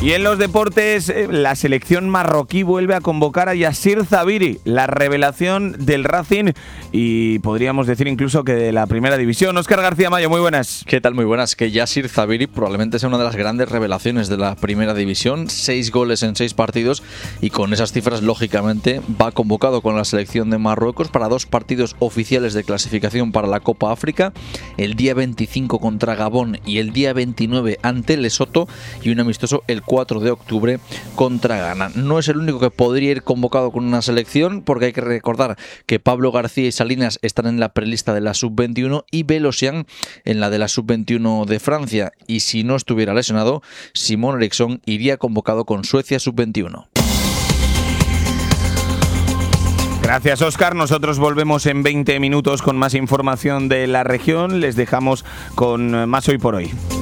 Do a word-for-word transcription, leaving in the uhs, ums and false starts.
Y en los deportes, la selección marroquí vuelve a convocar a Yassir Zabiri, la revelación del Racing y podríamos decir incluso que de la primera división. Óscar García Mayo, muy buenas. ¿Qué tal? Muy buenas. Que Yassir Zabiri probablemente sea una de las grandes revelaciones de la primera división. Seis goles en seis partidos y con esas cifras, lógicamente, va convocado con la selección de Marruecos para dos partidos oficiales de clasificación para la Copa África, el día veinticinco contra Gabón y el día veintinueve ante Lesoto, y un amistoso el cuatro de octubre contra Ghana. No es el único que podría ir convocado con una selección, porque hay que recordar que Pablo García y Salinas están en la prelista de la sub veintiuno y Belosian en la de la sub veintiuno de Francia, y si no estuviera lesionado, Simón Eriksson iría convocado con Suecia sub veintiuno. Gracias, Óscar. Nosotros volvemos en veinte minutos con más información de la región. Les dejamos con más Hoy por Hoy.